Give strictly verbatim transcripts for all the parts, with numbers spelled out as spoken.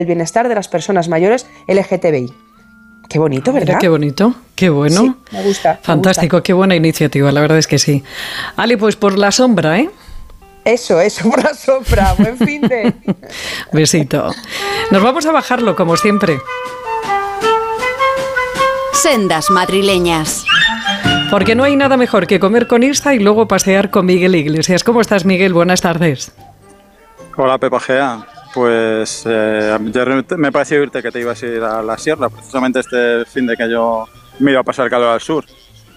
bienestar de las personas mayores L G T B I. Qué bonito, ¿verdad? Mira, qué bonito, qué bueno. Sí, me gusta. Fantástico, me gusta. Qué buena iniciativa, la verdad es que sí. Ale, pues por la sombra, ¿eh? Eso, eso, por la sombra. Buen fin de... Besito. Nos vamos a bajarlo, como siempre. Sendas madrileñas. Porque no hay nada mejor que comer con Isa y luego pasear con Miguel Iglesias. ¿Cómo estás, Miguel? Buenas tardes. Hola, Pepa Gea. Pues eh, me pareció oírte que te ibas a ir a la sierra, precisamente este fin de que yo me iba a pasar calor al sur.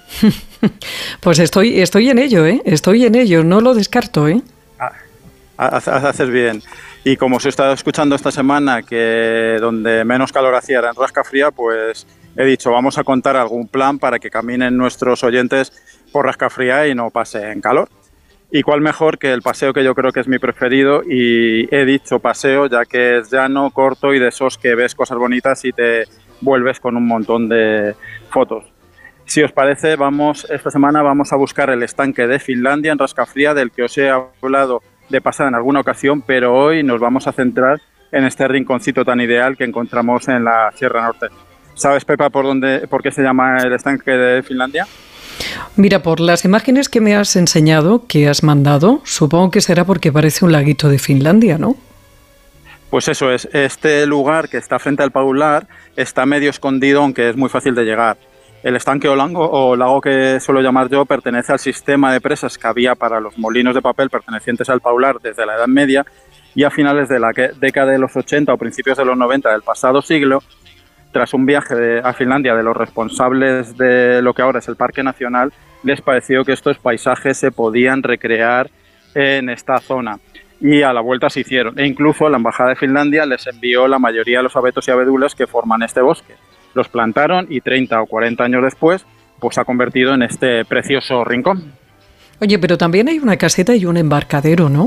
Pues estoy, estoy en ello, ¿eh? Estoy en ello, no lo descarto, ¿eh? Ah, haces bien. Y como os he estado escuchando esta semana que donde menos calor hacía era en Rascafría, pues he dicho, vamos a contar algún plan para que caminen nuestros oyentes por Rascafría y no pasen calor. Y cuál mejor que el paseo que yo creo que es mi preferido, y he dicho paseo ya que es llano, corto y de esos que ves cosas bonitas y te vuelves con un montón de fotos. Si os parece, vamos esta semana vamos a buscar el estanque de Finlandia en Rascafría, del que os he hablado de pasada en alguna ocasión, pero hoy nos vamos a centrar en este rinconcito tan ideal que encontramos en la Sierra Norte. ¿Sabes, Pepa, por dónde, por qué se llama el estanque de Finlandia? Mira, por las imágenes que me has enseñado, que has mandado, supongo que será porque parece un laguito de Finlandia, ¿no? Pues eso es. Este lugar que está frente al Paular está medio escondido, aunque es muy fácil de llegar. El estanque o lago, o lago que suelo llamar yo, pertenece al sistema de presas que había para los molinos de papel pertenecientes al Paular desde la Edad Media, y a finales de la década de los ochenta o principios de los noventa del pasado siglo, tras un viaje de, a Finlandia de los responsables de lo que ahora es el Parque Nacional, les pareció que estos paisajes se podían recrear en esta zona. Y a la vuelta se hicieron. E incluso la Embajada de Finlandia les envió la mayoría de los abetos y abedules que forman este bosque. Los plantaron y treinta o cuarenta años después, pues se ha convertido en este precioso rincón. Oye, pero también hay una caseta y un embarcadero, ¿no?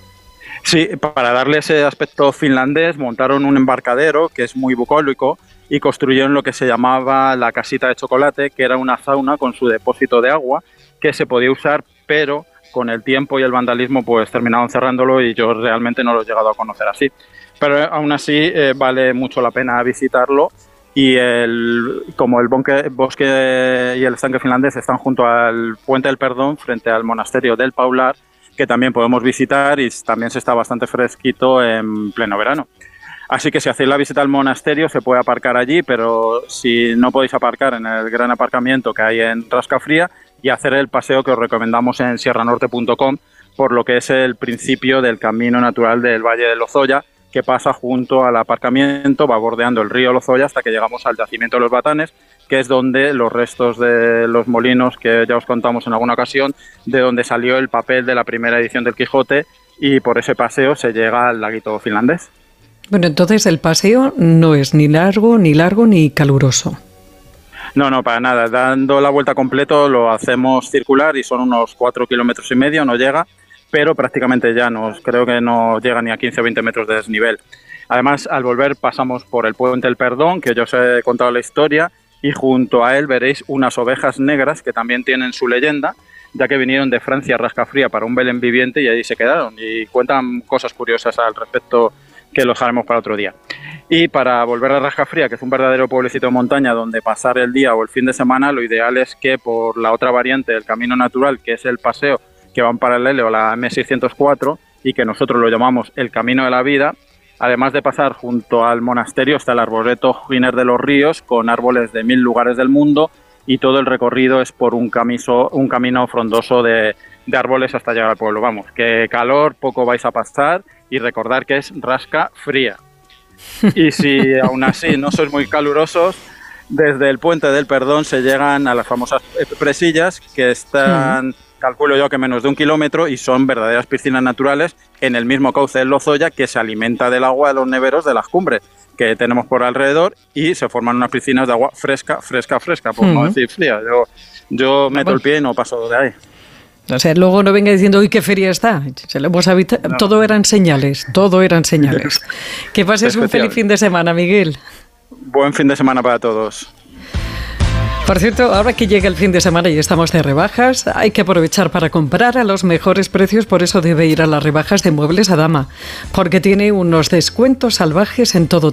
Sí, para darle ese aspecto finlandés montaron un embarcadero que es muy bucólico y construyeron lo que se llamaba la casita de chocolate, que era una sauna con su depósito de agua que se podía usar, pero con el tiempo y el vandalismo pues terminaron cerrándolo y yo realmente no lo he llegado a conocer así. Pero aún así eh, vale mucho la pena visitarlo, y el, como el bosque, bosque y el estanque finlandés están junto al Puente del Perdón, frente al monasterio del Paular, que también podemos visitar, y también se está bastante fresquito en pleno verano. Así que si hacéis la visita al monasterio se puede aparcar allí, pero si no podéis aparcar en el gran aparcamiento que hay en Rascafría, y hacer el paseo que os recomendamos en sierra norte punto com, por lo que es el principio del camino natural del Valle de Lozoya, que pasa junto al aparcamiento, va bordeando el río Lozoya hasta que llegamos al yacimiento de los Batanes, que es donde los restos de los molinos, que ya os contamos en alguna ocasión, de donde salió el papel de la primera edición del Quijote, y por ese paseo se llega al laguito finlandés. Bueno, entonces el paseo no es ni largo, ni largo, ni caluroso. No, no, para nada. Dando la vuelta completo lo hacemos circular y son unos cuatro kilómetros y medio, no llega, pero prácticamente llanos. Creo que no llega ni a quince o veinte metros de desnivel. Además, al volver pasamos por el Puente del Perdón, que yo os he contado la historia, y junto a él veréis unas ovejas negras que también tienen su leyenda, ya que vinieron de Francia a Rascafría para un Belén viviente y ahí se quedaron. Y cuentan cosas curiosas al respecto que los haremos para otro día. Y para volver a Rascafría, que es un verdadero pueblecito de montaña donde pasar el día o el fin de semana, lo ideal es que por la otra variante del camino natural, que es el paseo que va en paralelo a la eme seiscientos cuatro y que nosotros lo llamamos el Camino de la Vida, además de pasar junto al monasterio está el arboreto Giner de los Ríos, con árboles de mil lugares del mundo, y todo el recorrido es por un, camiso, un camino frondoso de, de árboles hasta llegar al pueblo. Vamos, que calor poco vais a pasar, y recordar que es Rascafría. Y si aún así no sois muy calurosos, desde el Puente del Perdón se llegan a las famosas presillas, que están, mm. calculo yo que menos de un kilómetro, y son verdaderas piscinas naturales en el mismo cauce del Lozoya, que se alimenta del agua de los neveros de las cumbres que tenemos por alrededor, y se forman unas piscinas de agua fresca, fresca, fresca, por mm. no decir fría. Yo, yo meto el pie y no paso de ahí. O sea, luego no venga diciendo, uy, qué fría está. Se lo hemos habita- no. Todo eran señales, todo eran señales. Que pases un feliz fin de semana, Miguel. Buen fin de semana para todos. Por cierto, ahora que llega el fin de semana y estamos de rebajas, hay que aprovechar para comprar a los mejores precios, por eso debe ir a las rebajas de Muebles a Dama, porque tiene unos descuentos salvajes en todo